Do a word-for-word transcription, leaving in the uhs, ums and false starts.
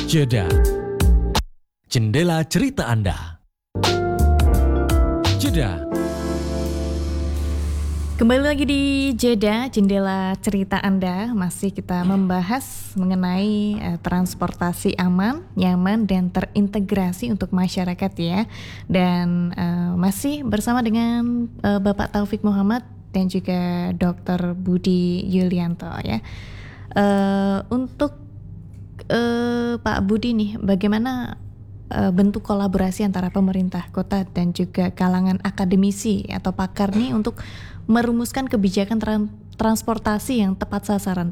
Jeda. Jendela cerita Anda. Jeda. Kembali lagi di Jeda, jendela cerita Anda. Masih kita membahas mengenai eh, transportasi aman, nyaman, dan terintegrasi untuk masyarakat ya. Dan eh, masih bersama dengan eh, Bapak Taufik Muhammad dan juga dokter Budi Yulianto ya. Eh, untuk eh, Pak Budi nih, bagaimana eh, bentuk kolaborasi antara pemerintah kota dan juga kalangan akademisi atau pakar nih untuk merumuskan kebijakan tran- transportasi yang tepat sasaran